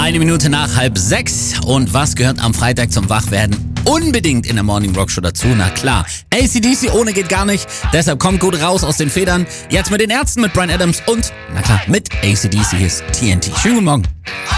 Eine Minute nach 5:30. Und was gehört am Freitag zum Wachwerden unbedingt in der Morning Rock Show dazu? Na klar, AC/DC ohne geht gar nicht. Deshalb kommt gut raus aus den Federn. Jetzt mit den Ärzten, mit Bryan Adams und, na klar, mit AC/DC. Hier ist TNT. Schönen guten Morgen.